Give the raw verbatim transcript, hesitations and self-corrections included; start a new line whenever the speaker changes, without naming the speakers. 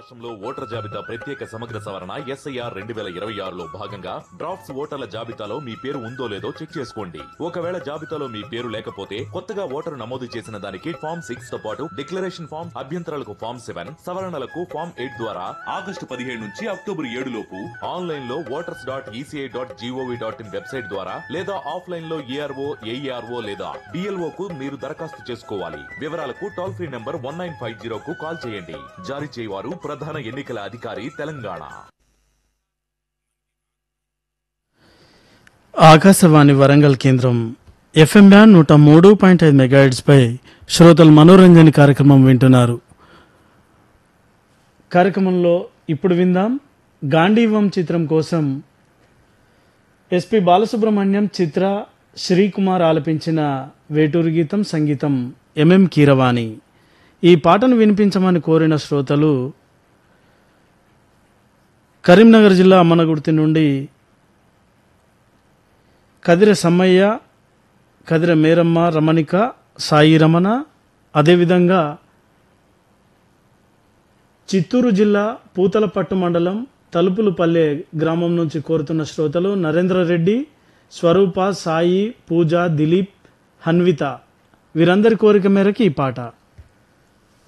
రాష్ట్రంలో ఓటర్ల జాబితా ప్రత్యేక సమగ్ర సవరణ ఎస్ఐఆర్ రెండు వేల ఇరవై ఆరులో భాగంగా డ్రాఫ్ట్స్ ఓటర్ల జాబితాలో మీ పేరు ఉందో లేదో చెక్ చేసుకోండి. ఒకవేళ జాబితాలో మీ పేరు లేకపోతే కొత్తగా ఓటరు నమోదు చేసిన దానికి ఫామ్ సిక్స్ తో పాటు డిక్లరేషన్ ఫామ్, అభ్యంతరాలకు ఫామ్ సెవెన్, సవరణలకు ఫామ్ ఎయిట్ ద్వారా ఆగస్టు పదిహేడు నుంచి అక్టోబర్ ఏడు లోపు ఆన్లైన్ లో voters dot ECI dot GOV dot in website ద్వారా లేదా ఆఫ్లైన్ లో ఏఆర్ఓ, ఏఈఆర్ఓ లేదా బిఎల్ఓ కు మీరు దరఖాస్తు చేసుకోవాలి. వివరాలకు toll free number one nine five zero కు కాల్ చేయండి. జారీ చేయవారు ప్రధాన ఎన్నికల అధికారి, తెలంగాణ.
ఆకాశవాణి వరంగల్ కేంద్రం ఎఫ్ఎం బ్యాండ్ నూట మూడు పాయింట్ ఐదు మెగాహెర్ట్జ్ పై శ్రోతలు మనోరంజని కార్యక్రమం వింటున్నారు. కార్యక్రమంలో ఇప్పుడు విందాం గాంధీవం చిత్రం కోసం ఎస్పి బాలసుబ్రహ్మణ్యం, చిత్ర, శ్రీకుమార్ ఆలపించిన వేటూరు గీతం, సంగీతం ఎంఎం కీరవాణి. ఈ పాటను వినిపించమని కోరిన శ్రోతలు కరీంనగర్ జిల్లా అమ్మనగుర్తి నుండి కదిర సమ్మయ్య, కదిర మేరమ్మ, రమణిక, సాయి రమణ, అదేవిధంగా చిత్తూరు జిల్లా పూతలపట్టు మండలం తలుపులపల్లె గ్రామం నుంచి కోరుతున్న శ్రోతలు నరేంద్రరెడ్డి, స్వరూప, సాయి, పూజ, దిలీప్, హన్విత వీరందరి కోరిక మేరకు ఈ పాట.